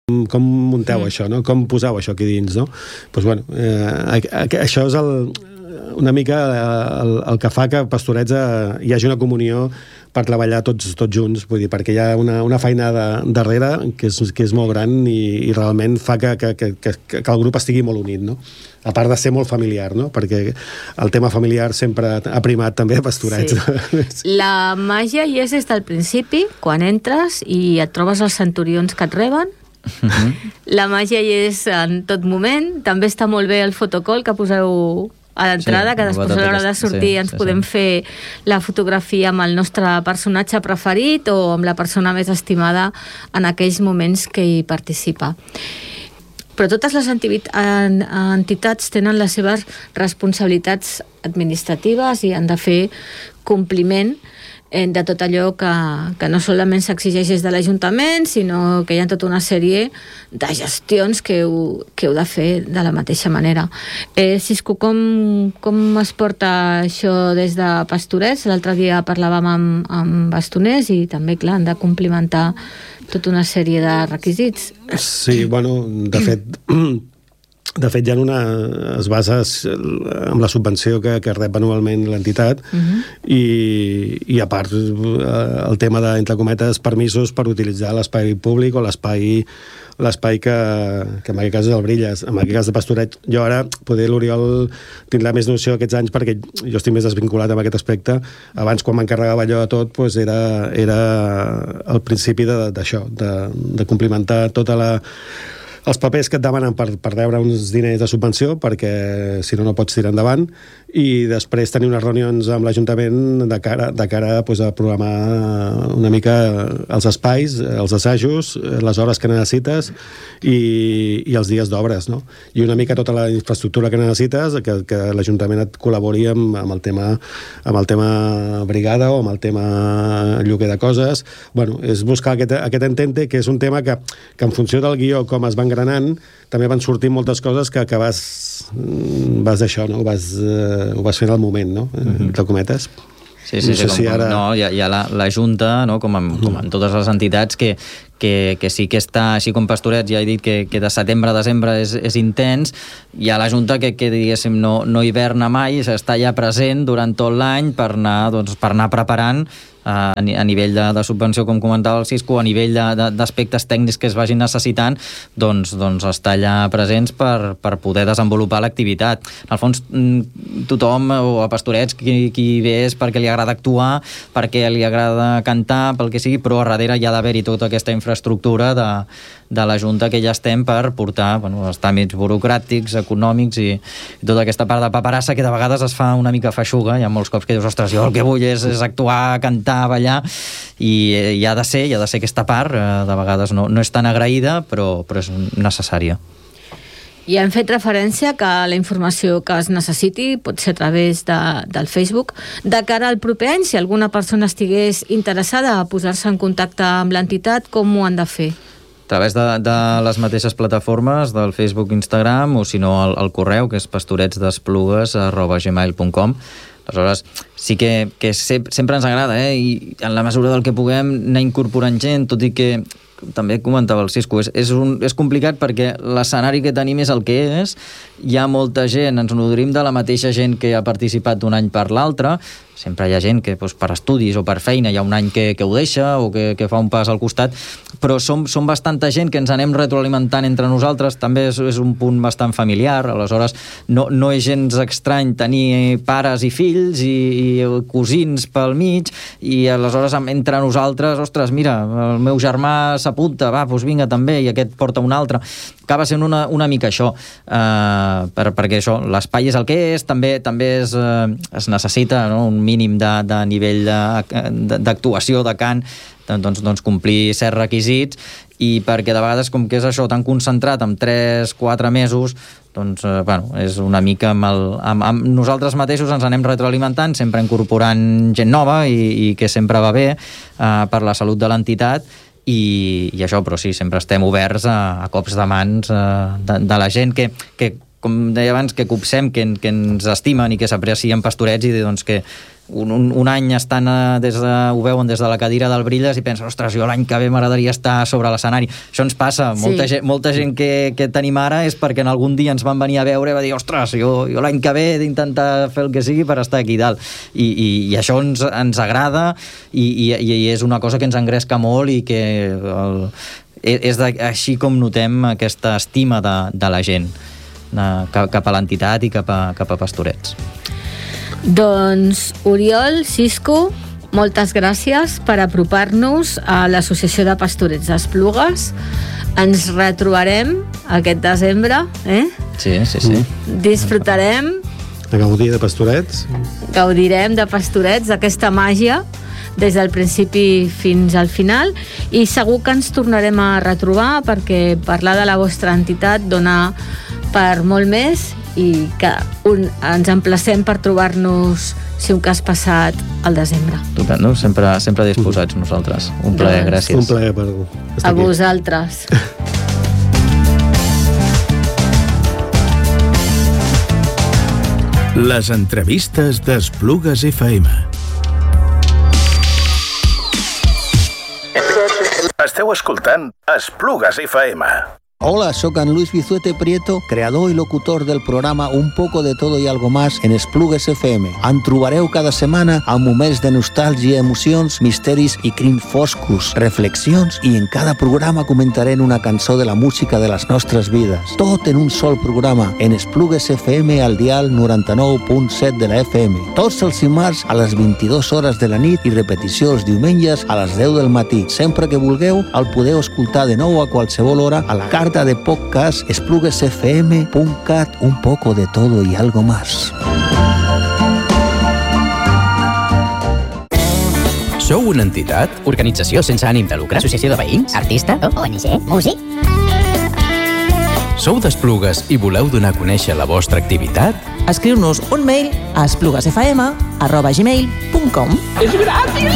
com munteu això, no? Com poseu això aquí dins, no? Doncs, bueno, això és una mica el que fa que a Pastorets hi hagi una comunió per treballar tots junts, vull dir, perquè hi ha una feina darrere que és molt gran i realment fa que el grup estigui molt unit, no? A part de ser molt familiar, no? Perquè el tema familiar sempre ha primat també a Pastorets. Sí. La màgia hi és des del principi, quan entres i et trobes els centurions que et reben. La màgia hi és en tot moment. També està molt bé el fotocall que poseu a l'entrada, que després a l'hora de sortir ens podem fer la fotografia amb el nostre personatge preferit o amb la persona més estimada en aquells moments que hi participa. Però totes les entitats tenen les seves responsabilitats administratives i han de fer compliment de tot allò que no solament s'exigeix des de l'Ajuntament, sinó que hi ha tota una sèrie de gestions que heu de fer de la mateixa manera. Cisco, com es porta això des de Pastorets? L'altre dia parlàvem amb bastoners i també, clar, han de complimentar tota una sèrie de requisits. Sí, bueno, de fet hi ha es basa amb la subvenció que rep anualment l'entitat i a part el tema de, entre cometes, permisos per utilitzar l'espai públic o l'espai que en aquest cas és el Brilles, en aquest cas de Pastorets. Jo ara, poder l'Oriol tindrà més noció aquests anys perquè jo estic més desvinculat amb aquest aspecte. Abans, quan m'encarregava allò de tot, era el principi d'això, de complimentar tota els papers que et demanen per rebre uns diners de subvenció, perquè si no pots tirar endavant, i després tenir unes reunions amb l'Ajuntament de cara a programar una mica els espais, els assajos, les hores que necessites i els dies d'obres, no? I una mica tota la infraestructura que necessites, que l'Ajuntament et col·labori amb el tema brigada o amb el tema lloguer de coses. Bueno, és buscar aquest entente, que és un tema que en funció del guió, com es va engranant, també van sortir moltes coses que vas d'això, no? Ho vas fent al moment, no? Entre cometes. Sí, hi ha la Junta, no? com en totes les entitats, que sí que està, així com Pastorets, ja he dit que de setembre a desembre és intens. Hi ha la Junta que diguéssim, no hiverna mai, està ja present durant tot l'any per anar preparant a nivell de subvenció, com comentava el Cisco, a nivell d'aspectes tècnics que es vagin necessitant, doncs està allà presents per poder desenvolupar l'activitat. Al fons, tothom, o a Pastorets, qui ve és perquè li agrada actuar, perquè li agrada cantar, pel que sigui, però a darrere hi ha d'haver-hi tota aquesta infraestructura de la Junta que ja estem per portar els tràmits burocràtics, econòmics i tota aquesta part de paperassa que de vegades es fa una mica feixuga. Hi ha molts cops que dius, ostres, jo el que vull és actuar, cantar, ballar, i hi ha de ser aquesta part, de vegades no és tan agraïda, però és necessària. Ja hem fet referència que la informació que es necessiti pot ser a través del Facebook. De cara al proper any, si alguna persona estigués interessada a posar-se en contacte amb l'entitat, com ho han de fer? A través de les mateixes plataformes, del Facebook, Instagram, o si no el correu, que és pastoretsdesplugues@gmail.com. Aleshores, sí que sempre ens agrada, i en la mesura del que puguem anar incorporant gent, tot i que també comentava el Cisco, és complicat perquè l'escenari que tenim és el que és, hi ha molta gent, ens nodrim de la mateixa gent que ha participat d'un any per l'altre, sempre hi ha gent que per estudis o per feina hi ha un any que ho deixa o que fa un pas al costat, però som bastanta gent que ens anem retroalimentant entre nosaltres, també és un punt bastant familiar, aleshores no és gens estrany tenir pares i fills i cosins pel mig, i aleshores entre nosaltres, ostres, mira, el meu germà s'apunta, doncs vinga també, i aquest porta un altre. Acaba sent una mica això, perquè això, l'espai és el que és, també es necessita un mínim de nivell d'actuació, de cant, doncs complir certs requisits, i perquè de vegades, com que és això tan concentrat en 3-4 mesos, doncs, és una mica amb nosaltres mateixos ens anem retroalimentant, sempre incorporant gent nova i que sempre va bé per la salut de l'entitat, i això, però sí, sempre estem oberts a cops de mans de la gent que com deia abans, que copsem, que ens estimen i que s'aprecien Pastorets, i doncs que un any estan ho veuen des de la cadira del Brilles i pensen, ostres, jo l'any que ve m'agradaria estar sobre l'escenari. Això ens passa. Sí. Molta gent que tenim ara és perquè en algun dia ens van venir a veure i va dir, ostres, jo l'any que ve he d'intentar fer el que sigui per estar aquí dalt. I això ens agrada i és una cosa que ens engresca molt i que és així com notem aquesta estima de la gent cap a l'entitat i cap a Pastorets. Doncs, Oriol, Xisco, moltes gràcies per apropar-nos a l'Associació de Pastorets d'Esplugues. Ens retrobarem aquest desembre, Sí. Disfrutarem. A gaudir de Pastorets. Gaudirem de Pastorets, d'aquesta màgia, des del principi fins al final, i segur que ens tornarem a retrobar perquè parlar de la vostra entitat dona per molt més i que ens emplacem per trobar-nos si un cas passat al desembre. Estupendo, sempre disposats nosaltres. Un plaer, gràcies. Un plaer per estar aquí. A vosaltres. Les entrevistes d'Esplugues FM. Esteu escoltant Esplugues FM. Hola, soc en Luis Bizuete Prieto, creador i locutor del programa Un poco de todo y algo más en Esplugues FM. Em trobareu cada setmana amb moments de nostàlgia, emocions, misteris i crims foscos, reflexions, i en cada programa comentaré una cançó de la música de les nostres vides. Tot en un sol programa, en Esplugues FM al dial 99.7 de la FM. Tots els dimarts a les 22 hores de la nit i repetició els diumenges a les 10 del matí. Sempre que vulgueu, el podeu escoltar de nou a qualsevol hora a la carta de podcast espluguesfm.cat, un poco de todo y algo más. Sou una entitat? Organització sense ànim de lucre? Associació de veïns? Artista? ONG? Músic? Sou d'Esplugues i voleu donar a conèixer la vostra activitat? Escriu-nos un mail a espluguesfm@gmail.com. És gratis!